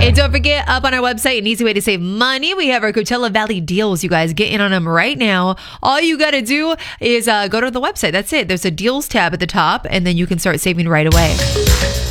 And don't forget, up on our website, an easy way to save money. We have our Coachella Valley deals, you guys. Get in on them right now. All you got to do is go to the website. That's it. There's a deals tab at the top, and then you can start saving right away.